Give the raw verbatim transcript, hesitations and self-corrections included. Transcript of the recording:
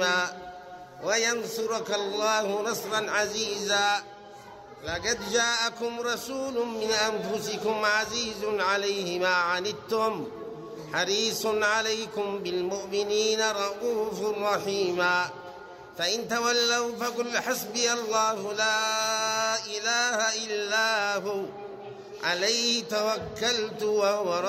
وينصرك الله نصرا عزيزا. لقد جاءكم رسول من أنفسكم عزيز عليه ما عنتم حريص عليكم بالمؤمنين رؤوف رحيما. فإن تولوا فقل حسبي الله لا إله إلا هو عليه توكلت وهو